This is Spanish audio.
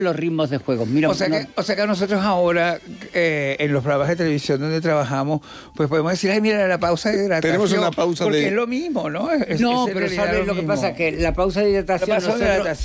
los ritmos de juego. Mira, O sea que nosotros ahora, en los programas de televisión donde trabajamos, pues podemos decir, ay, mira, la pausa de hidratación. Tenemos una pausa porque es lo mismo, ¿no? no, pero ¿sabes lo que pasa? Que la pausa de hidratación... La pausa de hidratación